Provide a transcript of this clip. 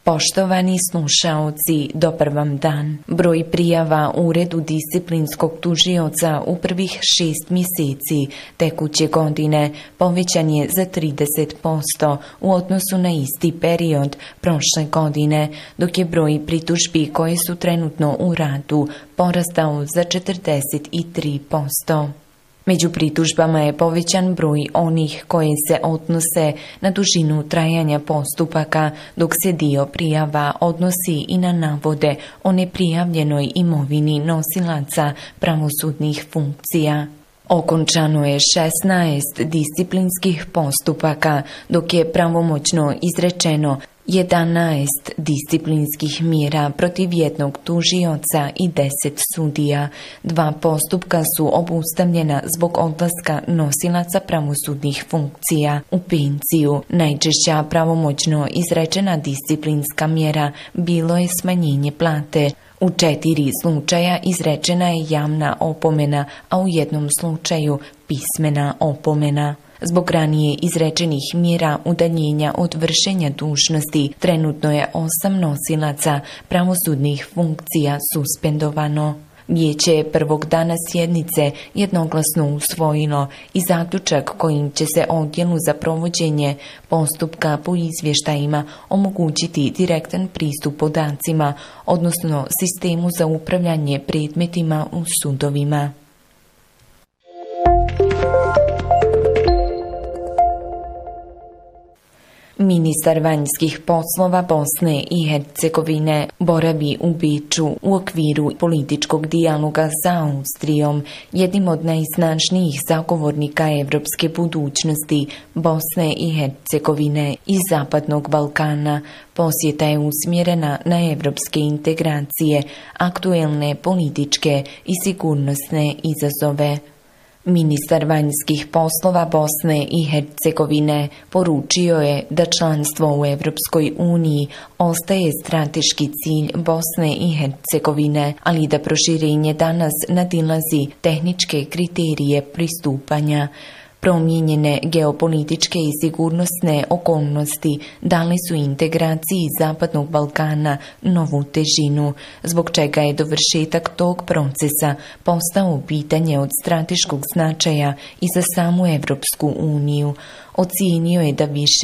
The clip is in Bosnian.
Poštovani slušaoci, dobar vam dan. Broj prijava u Uredu disciplinskog tužioca u prvih 6 mjeseci tekuće godine povećan je za 30% u odnosu na isti period prošle godine, dok je broj pritužbi koje su trenutno u radu porastao za 43%. Među pritužbama je povećan broj onih koje se odnose na dužinu trajanja postupaka, dok se dio prijava odnosi i na navode o neprijavljenoj imovini nosilaca pravosudnih funkcija. Okončano je 16 disciplinskih postupaka, dok je pravomoćno izrečeno 11 disciplinskih mjera protiv jednog tužioca i 10 sudija. 2 postupka su obustavljena zbog odlaska nosilaca pravosudnih funkcija u penciju. Najčešća pravomoćno izrečena disciplinska mjera bilo je smanjenje plate. U 4 slučaja izrečena je javna opomena, a u 1 slučaju pismena opomena. Zbog ranije izrečenih mjera udaljenja od vršenja dužnosti, trenutno je 8 nosilaca pravosudnih funkcija suspendovano. Vijeće je prvog dana sjednice jednoglasno usvojilo i zaključak kojim će se odjelu za provođenje postupka po izvještajima omogućiti direktan pristup podacima, odnosno sistemu za upravljanje predmetima u sudovima. Ministar vanjskih poslova Bosne i Hercegovine boravi u Beču u okviru političkog dijaloga sa Austrijom, jednim od najsnažnijih zagovornika evropske budućnosti Bosne i Hercegovine i Zapadnog Balkana. Posjeta je usmjerena na evropske integracije, aktuelne političke i sigurnosne izazove. Ministar vanjskih poslova Bosne i Hercegovine poručio je da članstvo u Evropskoj uniji ostaje strateški cilj Bosne i Hercegovine, ali da proširenje danas nadilazi tehničke kriterije pristupanja. Promijenjene geopolitičke i sigurnosne okolnosti dali su integraciji Zapadnog Balkana novu težinu, zbog čega je dovršetak tog procesa postao pitanje od strateškog značaja i za samu Evropsku uniju. Ocijenio je da više